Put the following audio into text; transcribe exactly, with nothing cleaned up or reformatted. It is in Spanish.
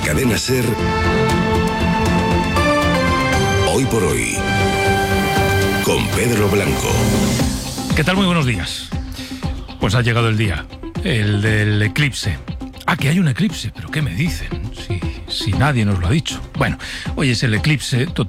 cadena SER, Hoy por Hoy, con Pedro Blanco. ¿Qué tal? Muy buenos días. Pues ha llegado el día, el del eclipse. Ah, que hay un eclipse, pero ¿qué me dicen? Si, si nadie nos lo ha dicho. Bueno, hoy es el eclipse total